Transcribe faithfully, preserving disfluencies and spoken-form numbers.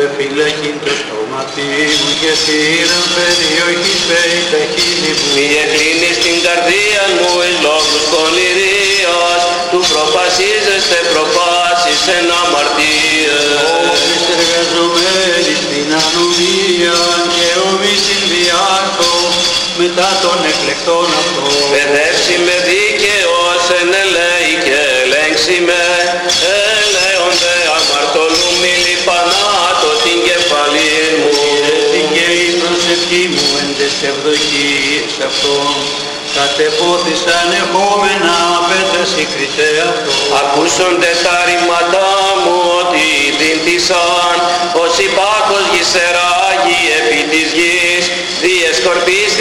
φυλακήν το στόματι μου και θύραν περιοχής πέει τα χείλη μου. Μη εκλίνεις την καρδία μου εις λόγους πονηρίας, του προφασίζεστε προφάσεις εν αμαρτίες. Όπλης εργαζομένης την ανομία και ομοίς την διάρκω μετά των εκλεκτών αυτών. Παιδεύσει με δίκαιος εν ελέη και ελέγξει με, ελέονται αμαρτωλούμοι λιπανάτω την κεφαλήν μου. Και η προσευχή μου εν τες ευδοκίες αυτών κατεπόθησαν εχόμενα πέτρας η κριτέ αυτό. Ακούσονται τα ρήματά μου ότι δίνθησαν ως υπάκος γησεράγει επί της γης, διεσκορπίστη